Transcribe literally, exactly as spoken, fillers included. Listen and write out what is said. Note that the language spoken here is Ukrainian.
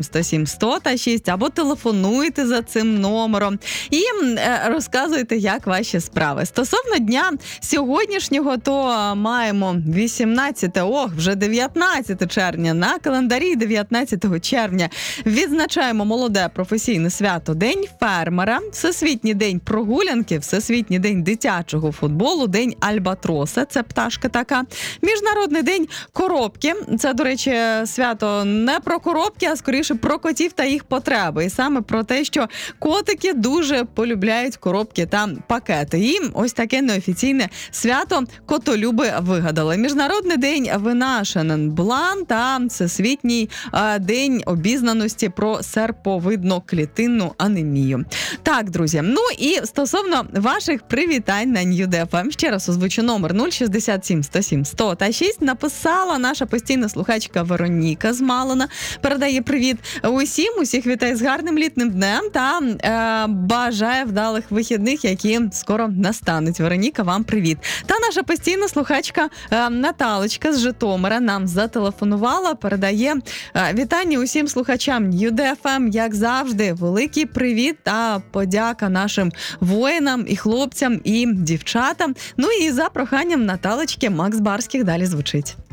сто сім сто та шість, або телефонуйте за цим номером і е, розказуйте, як ваші справи. Стосовно дня сьогоднішнього, то маємо вісімнадцяте, ох, вже дев'ятнадцяте червня, на календарі дев'ятнадцятого червня відзначаємо молоде професійне свято День фермера, Всесвітній день прогулянки, Всесвітній день дитячого футболу, День альбатроса, це пташка така, Міжнародний день коробки, це, до речі, свято не про коробки, а скоріше про котів та їх потреби. І саме про те, що котики дуже полюбляють коробки та пакети. І ось таке неофіційне свято котолюби вигадали. Міжнародний день вина Шенен Блан та Всесвітній е, день обізнаності про серповидно-клітинну анемію. Так, друзі, ну і стосовно ваших привітань на Нью Еф Ем, ще раз озвучу номер нуль шістдесят сім сто сім сто та шість, написала наша постійна слухачка Вероніка з Малина. Передає привіт усім, усіх вітає з гарним літним днем та е, бажає вдалих вихідних, які скоро настануть. Вероніка, вам привіт. Та наша постійна слухачка е, Наталочка з Житомира нам зателефонувала, передає е, вітання усім слухачам Нью Еф Ем, як завжди, великий привіт та подяка нашим воїнам і хлопцям, і дівчатам. Ну і за проханням Наталочки Макс Барських далі звучить.